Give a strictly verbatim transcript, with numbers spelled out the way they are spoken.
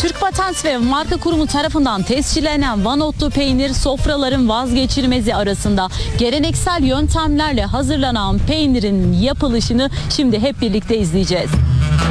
Türk Patent ve Marka Kurumu tarafından tescillenen Van otlu peynir sofraların vazgeçilmezi arasında. Geleneksel yöntemlerle hazırlanan peynirin yapılışını şimdi hep birlikte izleyeceğiz.